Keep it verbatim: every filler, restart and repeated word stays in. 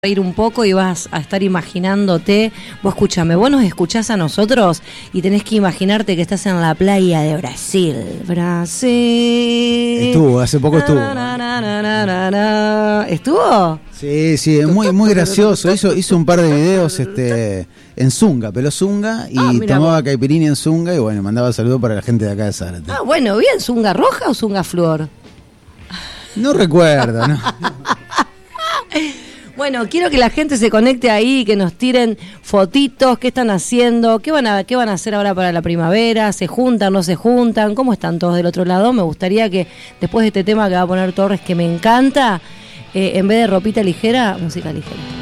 ir un poco y vas a estar imaginándote. Vos escúchame, vos nos escuchás a nosotros y tenés que imaginarte que estás en la playa de Brasil. Brasil. Estuvo, hace poco estuvo. Na, na, na, na, na, na, na. ¿Estuvo? Sí, sí, es muy, muy gracioso. Hizo, hizo un par de videos este, en Zunga, peló Zunga y Ah, mira tomaba vos. caipirinha en Zunga y bueno, mandaba saludos para la gente de acá de Zárate. Ah, bueno, bien, ¿Zunga roja o Zunga flor? No recuerdo, ¿no? Bueno, quiero que la gente se conecte ahí, que nos tiren fotitos, qué están haciendo, qué van a, qué van a hacer ahora para la primavera, se juntan, no se juntan, cómo están todos del otro lado. Me gustaría que después de este tema que va a poner Torres, que me encanta, eh, en vez de ropita ligera, música ligera.